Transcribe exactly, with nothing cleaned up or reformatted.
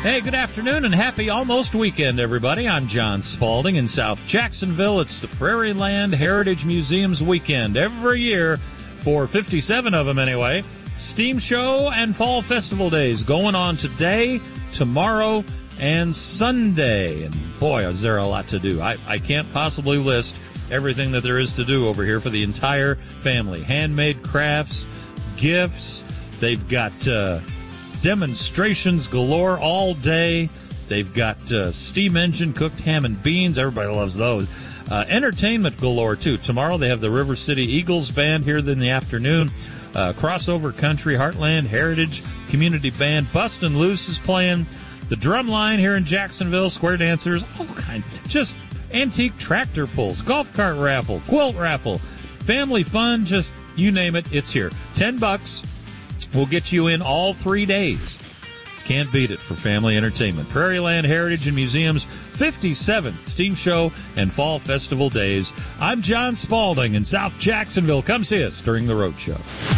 Hey, good afternoon and happy almost weekend, everybody. I'm John Spalding in South Jacksonville. It's the Prairie Land Heritage Museum's weekend every year for fifty-seven of them anyway. Steam Show and Fall Festival days going on today, tomorrow, and Sunday. And boy, is there a lot to do. I, I can't possibly list everything that there is to do over here for the entire family. Handmade crafts, gifts. They've got uh, demonstrations galore all day. They've got uh, steam engine cooked ham and beans. Everybody loves those. Uh, entertainment galore, too. Tomorrow they have the River City Eagles Band here in the afternoon. Uh, Crossover Country, Heartland Heritage Community Band. Bustin' Loose is playing. The drum line here in Jacksonville. Square dancers. All kinds. Just antique tractor pulls. Golf cart raffle. Quilt raffle. Family fun. Just you name it. It's here. Ten bucks. We'll get you in all three days. Can't beat it for family entertainment. Prairie Land Heritage and Museum's fifty-seventh Steam Show and Fall Festival days. I'm John Spalding in South Jacksonville. Come see us during the road show.